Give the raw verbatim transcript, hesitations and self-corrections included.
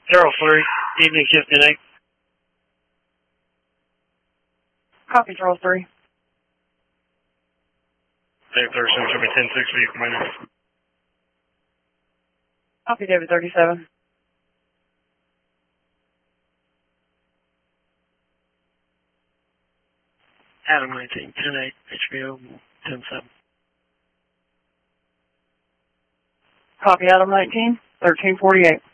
Charles three, evening shift in eight. Copy, Charles three. David thirty-seven, should be ten six for you, Commander. Copy, David thirty-seven. Adam nineteen, ten eight, H B O, ten seven. Copy, Adam nineteen, thirteen forty-eight.